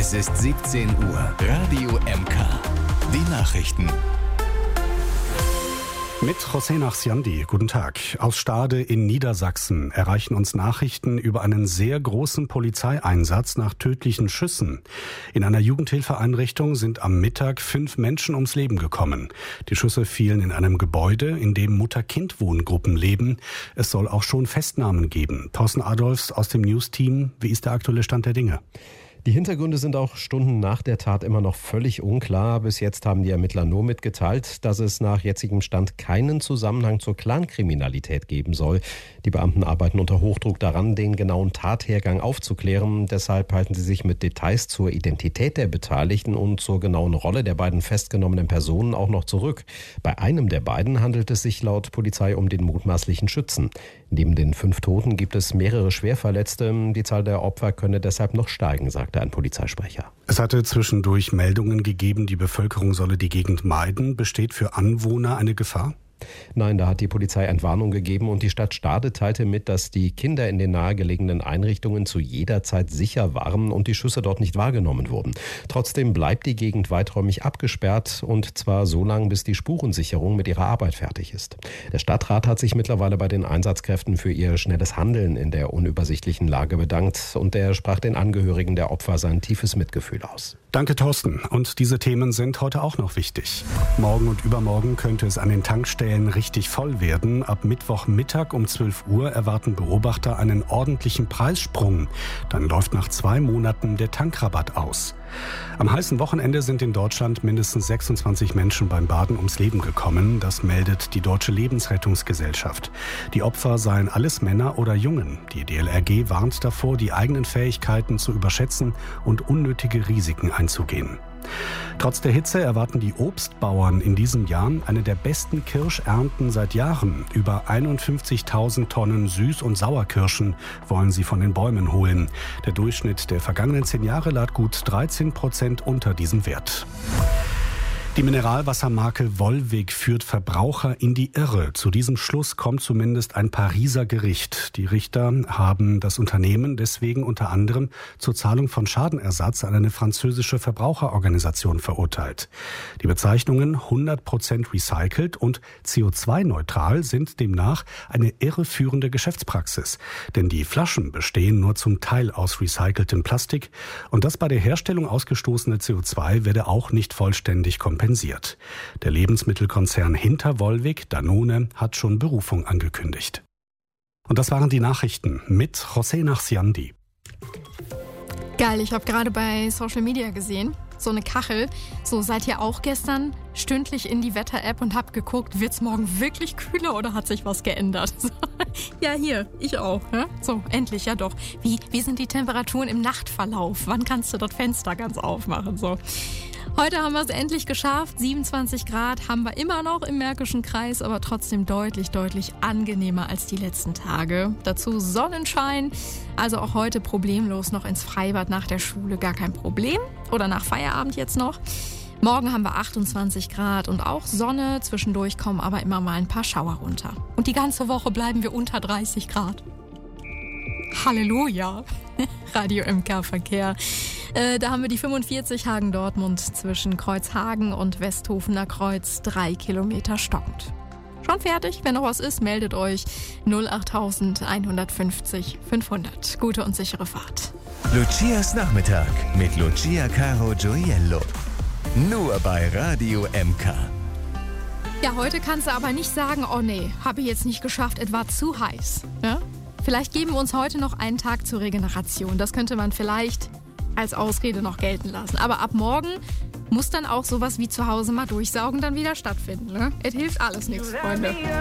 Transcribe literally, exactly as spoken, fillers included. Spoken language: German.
Es ist siebzehn Uhr. Radio M K. Die Nachrichten. Mit José Nachsiandi. Guten Tag. Aus Stade in Niedersachsen erreichen uns Nachrichten über einen sehr großen Polizeieinsatz nach tödlichen Schüssen. In einer Jugendhilfeeinrichtung sind am Mittag fünf Menschen ums Leben gekommen. Die Schüsse fielen in einem Gebäude, in dem Mutter-Kind-Wohngruppen leben. Es soll auch schon Festnahmen geben. Thorsten Adolfs aus dem News-Team. Wie ist der aktuelle Stand der Dinge? Die Hintergründe sind auch Stunden nach der Tat immer noch völlig unklar. Bis jetzt haben die Ermittler nur mitgeteilt, dass es nach jetzigem Stand keinen Zusammenhang zur Clankriminalität geben soll. Die Beamten arbeiten unter Hochdruck daran, den genauen Tathergang aufzuklären. Deshalb halten sie sich mit Details zur Identität der Beteiligten und zur genauen Rolle der beiden festgenommenen Personen auch noch zurück. Bei einem der beiden handelt es sich laut Polizei um den mutmaßlichen Schützen. Neben den fünf Toten gibt es mehrere Schwerverletzte. Die Zahl der Opfer könne deshalb noch steigen, sagte ein Polizeisprecher. Es hatte zwischendurch Meldungen gegeben, die Bevölkerung solle die Gegend meiden. Besteht für Anwohner eine Gefahr? Nein, da hat die Polizei Entwarnung gegeben und die Stadt Stade teilte mit, dass die Kinder in den nahegelegenen Einrichtungen zu jeder Zeit sicher waren und die Schüsse dort nicht wahrgenommen wurden. Trotzdem bleibt die Gegend weiträumig abgesperrt und zwar so lange, bis die Spurensicherung mit ihrer Arbeit fertig ist. Der Stadtrat hat sich mittlerweile bei den Einsatzkräften für ihr schnelles Handeln in der unübersichtlichen Lage bedankt und er sprach den Angehörigen der Opfer sein tiefes Mitgefühl aus. Danke, Thorsten. Und diese Themen sind heute auch noch wichtig. Morgen und übermorgen könnte es an den Tankstellen richtig voll werden. Ab Mittwochmittag um zwölf Uhr erwarten Beobachter einen ordentlichen Preissprung. Dann läuft nach zwei Monaten der Tankrabatt aus. Am heißen Wochenende sind in Deutschland mindestens sechsundzwanzig Menschen beim Baden ums Leben gekommen. Das meldet die Deutsche Lebensrettungsgesellschaft. Die Opfer seien alles Männer oder Jungen. Die D L R G warnt davor, die eigenen Fähigkeiten zu überschätzen und unnötige Risiken einzugehen. Trotz der Hitze erwarten die Obstbauern in diesem Jahr eine der besten Kirschernten seit Jahren. Über einundfünfzigtausend Tonnen Süß- und Sauerkirschen wollen sie von den Bäumen holen. Der Durchschnitt der vergangenen zehn Jahre lag gut dreizehn Prozent unter diesem Wert. Die Mineralwassermarke Volvic führt Verbraucher in die Irre. Zu diesem Schluss kommt zumindest ein Pariser Gericht. Die Richter haben das Unternehmen deswegen unter anderem zur Zahlung von Schadenersatz an eine französische Verbraucherorganisation verurteilt. Die Bezeichnungen hundert Prozent recycelt und C O zwei neutral sind demnach eine irreführende Geschäftspraxis. Denn die Flaschen bestehen nur zum Teil aus recyceltem Plastik und das bei der Herstellung ausgestoßene C O zwei werde auch nicht vollständig kompensiert. Der Lebensmittelkonzern hinter Volvic, Danone, hat schon Berufung angekündigt. Und das waren die Nachrichten mit José Nachsiandi. Geil, ich habe gerade bei Social Media gesehen, so eine Kachel. So, seid ihr auch gestern stündlich in die Wetter-App und habt geguckt, wird's morgen wirklich kühler oder hat sich was geändert? So, ja, hier, ich auch. Ja? So, endlich, ja doch. Wie, wie sind die Temperaturen im Nachtverlauf? Wann kannst du das Fenster ganz aufmachen? So. Heute haben wir es endlich geschafft. siebenundzwanzig Grad haben wir immer noch im Märkischen Kreis, aber trotzdem deutlich, deutlich angenehmer als die letzten Tage. Dazu Sonnenschein, also auch heute problemlos noch ins Freibad nach der Schule, gar kein Problem. Oder nach Feierabend jetzt noch. Morgen haben wir achtundzwanzig Grad und auch Sonne. Zwischendurch kommen aber immer mal ein paar Schauer runter. Und die ganze Woche bleiben wir unter dreißig Grad. Halleluja! Radio M K Verkehr. Äh, da haben wir die fünfundvierzig Hagen-Dortmund zwischen Kreuzhagen und Westhofener Kreuz. Drei Kilometer stockend. Schon fertig? Wenn noch was ist, meldet euch null acht eins fünfzig fünfhundert. Gute und sichere Fahrt. Lucias Nachmittag mit Lucia Caro Gioiello. Nur bei Radio M K. Ja, heute kannst du aber nicht sagen, oh nee, habe ich jetzt nicht geschafft, es war zu heiß. Ja? Vielleicht geben wir uns heute noch einen Tag zur Regeneration. Das könnte man vielleicht als Ausrede noch gelten lassen. Aber ab morgen muss dann auch sowas wie zu Hause mal durchsaugen dann wieder stattfinden. Ne? Es hilft alles nichts, Freunde.